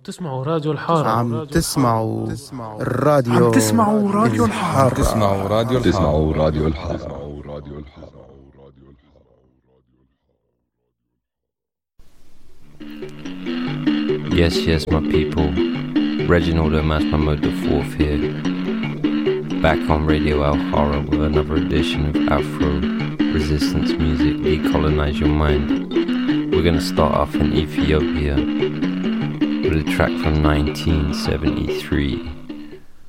تسمعوا راديو الحارة. عم تسمعوا الراديو الحارة. تسمعوا راديو الحارة. Yes, my people. Reginald Omas Mahmoud IV here. Back on Radio Al-Hara with another edition of Afro Resistance Music, Decolonize Your Mind. We're going to start off in Ethiopia with a track from 1973.